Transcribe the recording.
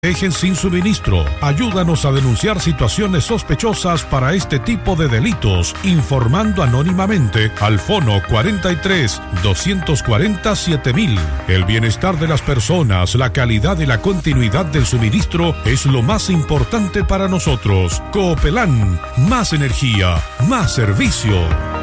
Dejen sin suministro. Ayúdanos a denunciar situaciones sospechosas para este tipo de delitos, informando anónimamente al Fono 43 240 7000. El bienestar de las personas, la calidad y la continuidad del suministro es lo más importante para nosotros. Coopelán, más energía, más servicio.